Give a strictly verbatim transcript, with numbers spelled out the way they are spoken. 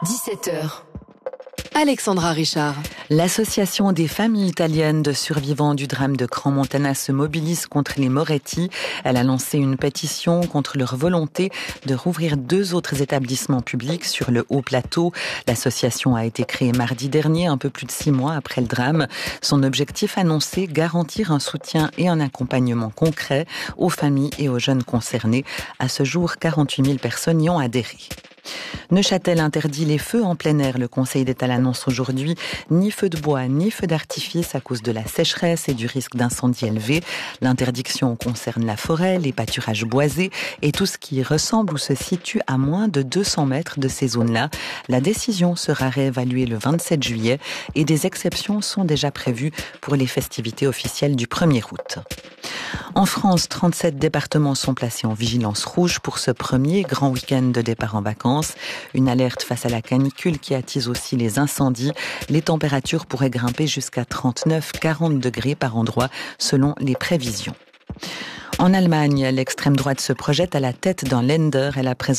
dix-sept heures. Alexandra Richard. L'association des familles italiennes de survivants du drame de Crans-Montana se mobilise contre les Moretti. Elle a lancé une pétition contre leur volonté de rouvrir deux autres établissements publics sur le haut plateau. L'association a été créée mardi dernier, un peu plus de six mois après le drame. Son objectif annoncé, garantir un soutien et un accompagnement concret aux familles et aux jeunes concernés. À ce jour, quarante-huit mille personnes y ont adhéré. Neuchâtel interdit les feux en plein air. Le Conseil d'État l'annonce aujourd'hui. Ni feu de bois, ni feu d'artifice à cause de la sécheresse et du risque d'incendie élevé. L'interdiction concerne la forêt, les pâturages boisés et tout ce qui ressemble ou se situe à moins de deux cents mètres de ces zones-là. La décision sera réévaluée le vingt-sept juillet et des exceptions sont déjà prévues pour les festivités officielles du premier août. En France, trente-sept départements sont placés en vigilance rouge pour ce premier grand week-end de départ en vacances. Une alerte face à la canicule qui attise aussi les incendies. Les températures pourraient grimper jusqu'à trente-neuf à quarante degrés par endroit selon les prévisions. En Allemagne, l'extrême droite se projette à la tête d'un Länder. Elle a présenté